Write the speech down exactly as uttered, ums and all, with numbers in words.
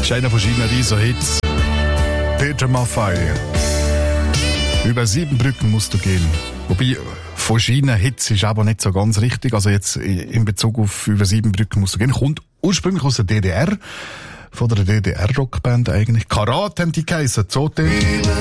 ist einer von seinen Riesen-Hits. Peter Maffay. Über sieben Brücken musst du gehen. Wobei, von Schienen-Hits ist aber nicht so ganz richtig. Also jetzt in Bezug auf über sieben Brücken musst du gehen. Kommt ursprünglich aus der D D R. Von der D D R-Rockband eigentlich. Karat haben die geheissen. Zote.